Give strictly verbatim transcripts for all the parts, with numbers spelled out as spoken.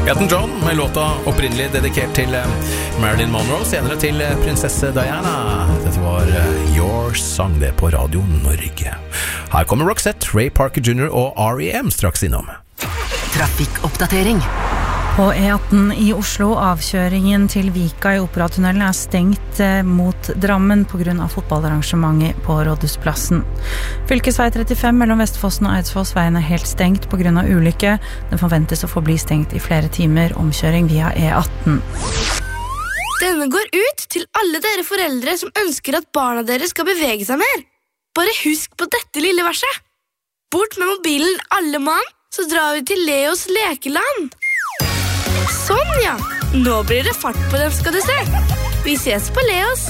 Elton John med låta opprinnelig dedikert til Marilyn Monroe, senere til prinsesse Diana. Dette var Your Song, det på Radio Norge. Her kommer Roxette, Ray Parker junior og R E M straks innom. Trafikkoppdatering. På E atten i Oslo, avkjøringen til Vika i Operatunnelen er stengt mot Drammen på grunn av fotballarrangementet på Rådhusplassen. Fylkesvei trettifem mellom Vestfossen og Eidsvoll, veien er helt stengt på grunn av ulykke. Den forventes å forbli stengt i flere timer, omkjøring via E atten. Denne går ut til alle dere foreldre som ønsker at barna deres skal bevege seg mer. Bare husk på dette lille verset. Bort med mobilen alle mann, så drar vi til Leos lekeland. Sånn, ja. Nå blir det fart på dem, skal du se. Vi ses på Leos.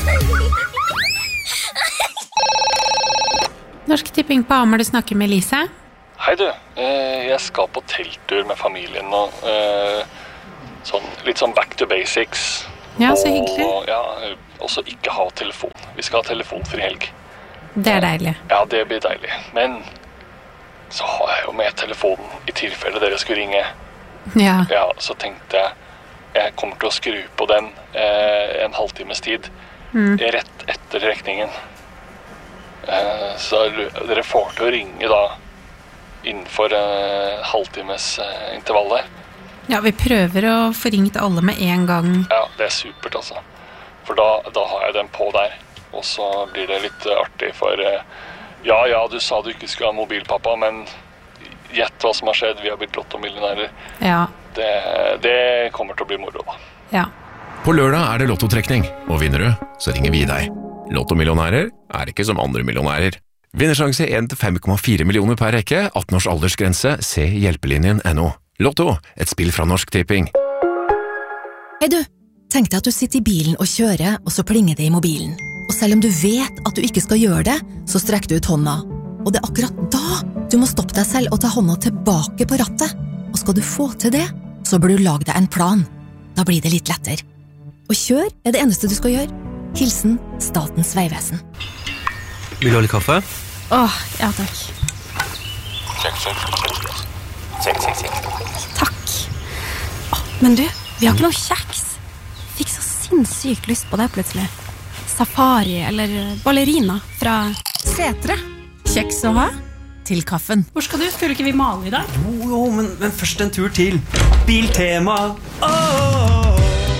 Norsk Tipping på Hamar, du snakker med Lise. Hei du, jeg skal på telttur med familien nå. Sånn, litt sånn back to basics. Ja, så hyggelig. Og ja, også ikke ha telefon. Vi skal ha telefonfri helg. Det er deilig. Ja, det blir deilig. Men så har jeg jo med telefonen i tilfelle dere skulle ringe. Ja. Ja, så tenkte jeg jeg kommer til å skru på den eh, en halvtimes tid mm. rett etter rekningen. Eh, så dere får til å ringe da innenfor eh, halvtimes eh, intervallet. Ja, vi prøver å få ringt alle med en gang. Ja, det er supert altså. For da, da har jeg den på der. Og så blir det litt artig for eh, ja, ja, du sa du ikke skulle ha mobil, pappa, men gjett hva som har skjedd, vi har blitt lottomillionærer. Ja. Det, det kommer til å bli moro da. Ja. På lørdag er det lottotrekning, og vinner du, så ringer vi deg. Lottomillionærer er ikke som andre millionærer. Vinnersjanse en til fem komma fire millioner per rekke, atten års aldersgrense, se hjelpelinjen punktum no. Lotto, et spill fra Norsk Tipping. Hei du, tenk deg at du sitter i bilen og kjører, og så plinger det i mobilen. Og selv om du vet at du ikke skal gjøre det, så strekker du ut hånda. Og det er akkurat da du må stoppe deg selv og ta hånda tilbake på rattet. Og skal du få til det, så bør du lage deg en plan. Da blir det litt lettere. Og kjør er det eneste du skal gjøre. Hilsen Statens Vegvesen. Vil du ha litt kaffe? Åh, ja takk. Check, check, check. Check, check, check. Takk. Åh, men du, vi har ikke noe kjeks. Fikk så sinnssykt lyst på det plutselig. Safari eller ballerina fra Setre. Kjeks å ha til kaffen. Hvor skal du? Skulle ikke vi male i dag? Jo, jo, men, men først en tur til Biltema. Oh!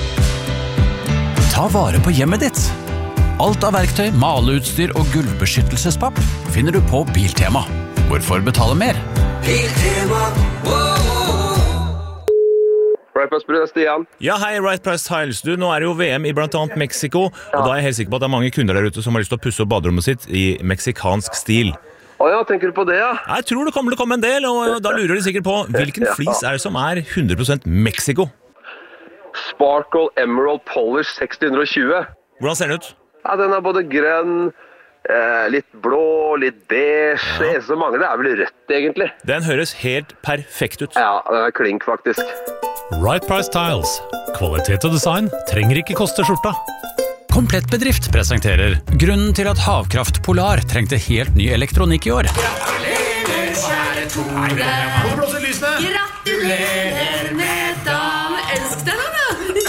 Ta vare på hjemmet ditt. Alt av verktøy, maleutstyr og gulvbeskyttelsespapp finner du på Biltema. Hvorfor betale mer? Biltema. Right Price Tiles, Stian. Ja, hei, Right Price Tiles. Du, nå er det jo V M i blant annet Mexico, og da er jeg helt sikker på at det er mange kunder der ute som har lyst til å pusse opp baderommet sitt i meksikansk stil. Åja, tenker du på det, ja? Jeg tror det kommer til å komme en del, og da lurer de sikkert på hvilken flis er det som er hundre prosent Mexico? Sparkle Emerald Polish seks hundre og tjue. Hvordan ser den ut? Ja, den er både grønn, eh, litt blå, litt beige. Ja. Det eneste som mangler er vel rødt, egentlig. Den høres helt perfekt ut. Ja, den er klink, faktisk. Right Price Tiles. Kvalitet og design trenger ikke koste skjorta. Komplett Bedrift presenterer grunnen til at Havkraft Polar trengte helt ny elektronikk i år. Gratulerer, kjære Tore. Gratulerer med dagen. Elsk deg nå,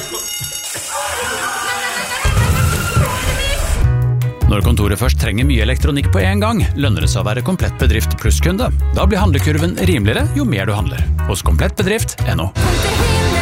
da. Når kontoret først trenger mye elektronikk på en gang, lønner det seg å være Komplett Bedrift plusskunde. Da blir handlekurven rimeligere jo mer du handler. Hos Komplett Bedrift punktum no.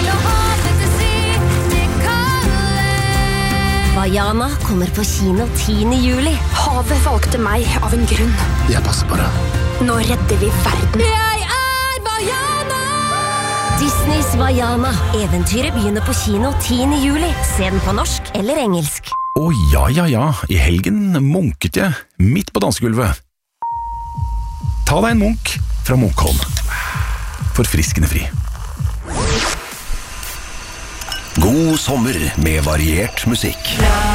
Vaiana kommer på kino tiende juli. Havet valgte meg av en grunn. Jeg passer på deg. Nå redder vi verden. Jeg er Vaiana! Disneys Vaiana. Eventyret begynner på kino tiende juli. Se den på norsk eller engelsk. Å ja, ja, ja. I helgen munket jeg midt på dansegulvet. Ta deg en munk fra Munkholm. Forfriskende fri. God sommer med variert musikk.